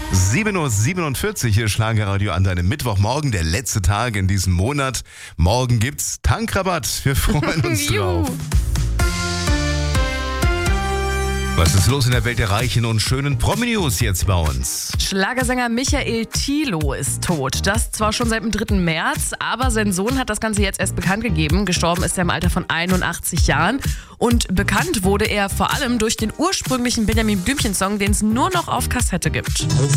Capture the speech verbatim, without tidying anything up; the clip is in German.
sieben Uhr siebenundvierzig, hier Schlagerradio an deinem Mittwochmorgen, der letzte Tag in diesem Monat. Morgen gibt's Tankrabatt, wir freuen uns drauf. Was ist los in der Welt der reichen und schönen Promi-News jetzt bei uns? Schlagersänger Michael Thielo ist tot. Das zwar schon seit dem dritten März, aber sein Sohn hat das Ganze jetzt erst bekannt gegeben. Gestorben ist er im Alter von einundachtzig Jahren. Und bekannt wurde er vor allem durch den ursprünglichen Benjamin Blümchen-Song, den es nur noch auf Kassette gibt.